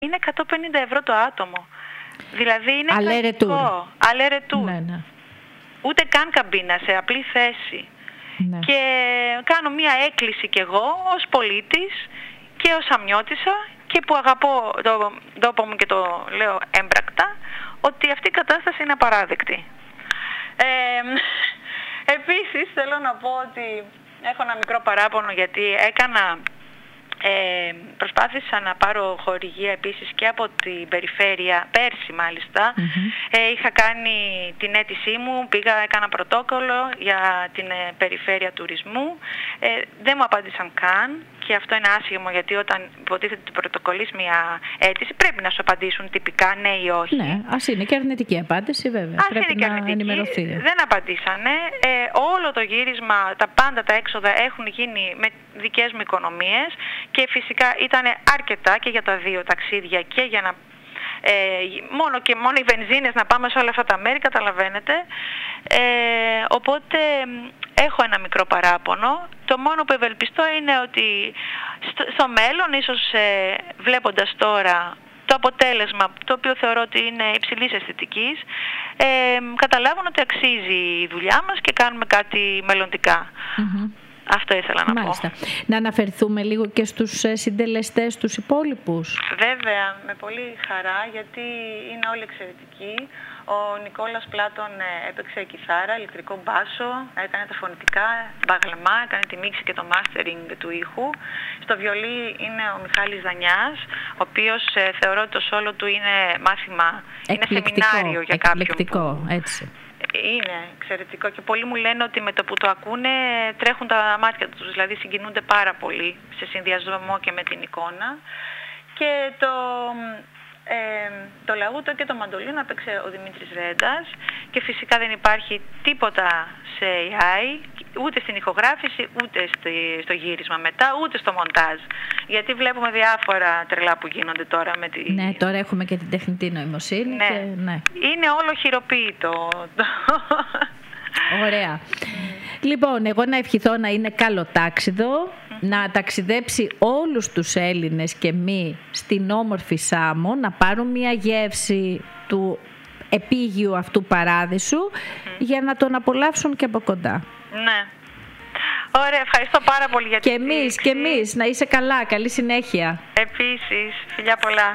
είναι 150 ευρώ το άτομο. Δηλαδή είναι κακό. Αλέρετουρ. Ναι. Ούτε καν καμπίνα, σε απλή θέση. Ναι. Και κάνω μία έκκληση κι εγώ ως πολίτης και ως αμοιώτισσα και που αγαπώ τον τόπο μου και το λέω έμπρακτα, ότι αυτή η κατάσταση είναι απαράδεκτη. Επίσης θέλω να πω ότι έχω ένα μικρό παράπονο γιατί προσπάθησα να πάρω χορηγία επίσης και από την περιφέρεια, πέρσι μάλιστα. Είχα κάνει την αίτησή μου, έκανα πρωτόκολλο για την περιφέρεια τουρισμού. Δεν μου απάντησαν καν και αυτό είναι άσχημο γιατί όταν υποτίθεται ότι πρωτοκολλείς μια αίτηση πρέπει να σου απαντήσουν τυπικά ναι ή όχι. Ναι, ας είναι και αρνητική απάντηση βέβαια. Πρέπει να ενημερωθεί. Δεν απαντήσανε. Όλο το γύρισμα, τα πάντα τα έξοδα έχουν γίνει με δικές μου οικονομίες και φυσικά ήταν αρκετά και για τα δύο ταξίδια και για να μόνο οι βενζίνες να πάμε σε όλα αυτά τα μέρη, καταλαβαίνετε. Οπότε έχω ένα μικρό παράπονο. Το μόνο που ευελπιστώ είναι ότι στο μέλλον, ίσως βλέποντας τώρα το αποτέλεσμα, το οποίο θεωρώ ότι είναι υψηλής αισθητικής, καταλάβουν ότι αξίζει η δουλειά μας και κάνουμε κάτι μελλοντικά. Αυτό ήθελα να πω. Να αναφερθούμε λίγο και στους συντελεστές, τους υπόλοιπους. Βέβαια, με πολύ χαρά, γιατί είναι όλοι εξαιρετικοί. Ο Νικόλας Πλάτων έπαιξε κιθάρα, ηλεκτρικό μπάσο, έκανε τα φωνητικά, μπαγλεμά, έκανε τη μίξη και το mastering του ήχου. Στο βιολί είναι ο Μιχάλης Δανιάς, ο οποίος θεωρώ ότι το σόλο του είναι μάθημα, είναι σεμινάριο για κάποιον. Έτσι. Είναι εξαιρετικό και πολλοί μου λένε ότι με το που το ακούνε τρέχουν τα μάτια τους, δηλαδή συγκινούνται πάρα πολύ σε συνδυασμό και με την εικόνα. Και το λαούτο και το μαντολίνο έπαιξε ο Δημήτρης Ρέντας και φυσικά δεν υπάρχει τίποτα σε AI, ούτε στην ηχογράφηση, ούτε στο γύρισμα μετά, ούτε στο μοντάζ. Γιατί βλέπουμε διάφορα τρελά που γίνονται τώρα με τη... Ναι, τώρα έχουμε και την τεχνητή νοημοσύνη. Ναι. Και... ναι. Είναι όλο χειροποίητο. Ωραία. Λοιπόν, εγώ να ευχηθώ να είναι καλοτάξιδο, να ταξιδέψει όλους τους Έλληνες και μη στην όμορφη Σάμο, να πάρουν μια γεύση του επίγειου αυτού παράδεισου για να τον απολαύσουν και από κοντά. Ναι. Ωραία, ευχαριστώ πάρα πολύ για την και εμείς, να είσαι καλά, καλή συνέχεια. Επίσης, φιλιά πολλά.